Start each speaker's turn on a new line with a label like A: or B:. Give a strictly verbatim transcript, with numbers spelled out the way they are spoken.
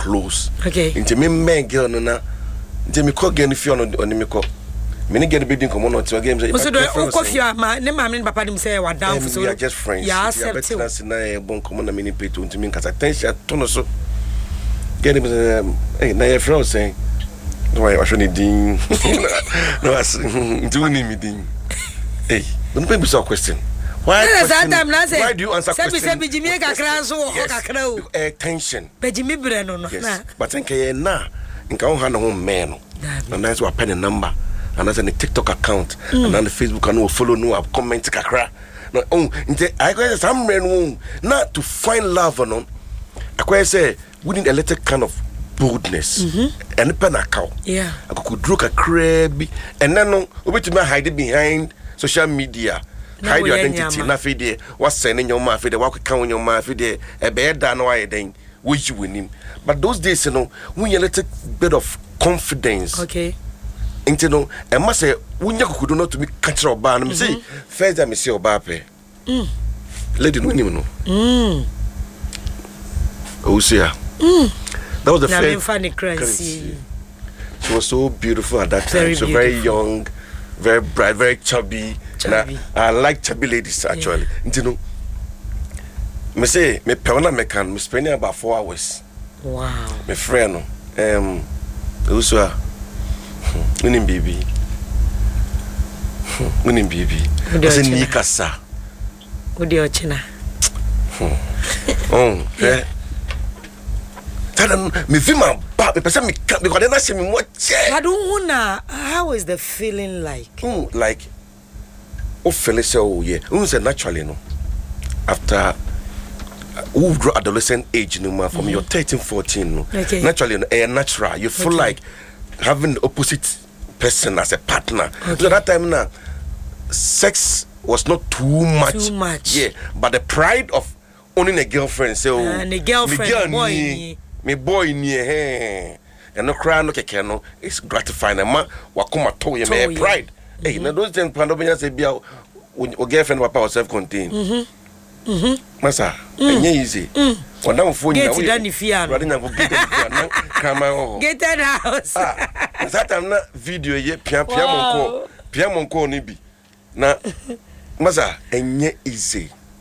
A: close.
B: Okay.
A: Into me man girl no na. Into me call girl if you on on me call. Me ni get bidding come on to games.
B: So do coffee ma ne ma me papa nim say wa down for so.
A: We are just friends.
B: Yeah, accept it.
A: That's na e bon come na me ni pay to me cause attention to no so. Get him eh na your friend saying no I should need ding. No as do ni me ding. Hey, don't pay me so question. Why question, why do you answer question?
B: Say be Jimmy kakra so o kakra o.
A: Attention.
B: Be Jimmy bre no no.
A: But think eh na nka ho ha no man no. Na nice we pen the number. And that's on the TikTok account mm. and on the Facebook and will follow no comment kakra. No oh I go some men not to find love or no. I say we need a little kind of boldness mm-hmm. and pen account.
B: Yeah.
A: I could draw a crab and then no we to hide it behind social media. No, hide your identity na fe there what's sending your mouth there what can your mouth there a bed down why then which you win him. But those days you know we a little bit of confidence.
B: Okay.
A: Into no, and must say, when you could not to be catcher or ban, and say, first time I see your bape. Lady, no, no. Oh, see, that was the first
B: funny crazy.
A: She was so beautiful at that time, so very young, very bright, very chubby. chubby. I, I like chubby ladies actually. Yeah. You know, me say, me peona me can, me spending about four hours.
B: Wow.
A: My friend, um, also. Winning baby. Winning baby. What's in Nikasa?
B: What do you china?
A: Oh, yeah. Tell me, Vima, but because me can't because then I see me what.
B: I don't wanna. How is the feeling like?
A: Mm, like, oh, Felicia, oh, yeah. Who said naturally, no? After who grow adolescent age, no more from mm-hmm. your thirteen, fourteen, no?
B: Okay.
A: Naturally, no, eh, natural. You feel okay. like having the opposite person as a partner. Okay. So that time now, sex was not too much.
B: Too much.
A: Yeah, but the pride of owning a girlfriend. So,
B: uh, the girlfriend,
A: me girl
B: boy,
A: me, me boy ni eh. And no cry no keke no. It's gratifying. Ma wakoma to ye me pride. Mm-hmm. Hey, na those things pando benya say bia o girlfriend papa was self-contained. Mhm. Mhm. Masa, enye easy. Mm. Wanda phone
B: na we. Get down ifia.
A: Rather than go get na kama oh.
B: Get that house.
A: Ah, that time na video ye pia pia monko. Pia monko ni bi. Na masa enye easy.